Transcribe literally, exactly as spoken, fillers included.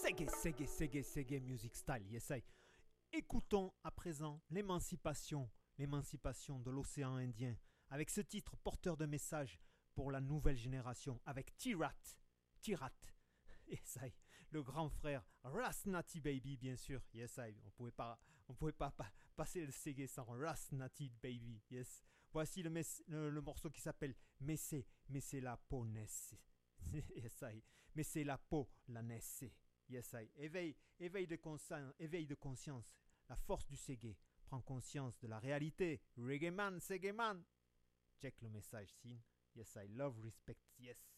Segé, Segé, Segé, Segé Music Style, yes I. Écoutons à présent l'émancipation, l'émancipation de l'océan Indien, avec ce titre porteur de message pour la nouvelle génération, avec Tirat, Tirat, yes I, le grand frère Ras Nati Baby, bien sûr, yes I, on pouvait pas, on pouvait pas, pas passer le Segé sans Ras Nati Baby, yes. Voici le, mes, le, le morceau qui s'appelle Messe, Messe la peau naisse, yes I, Messe la peau la naisse. Yes, I. Éveil, éveil, de conscience, éveil de conscience. La force du Segé prend conscience de la réalité. Reggae man, Segé man. Check le message, sin. Yes, I love, respect, yes.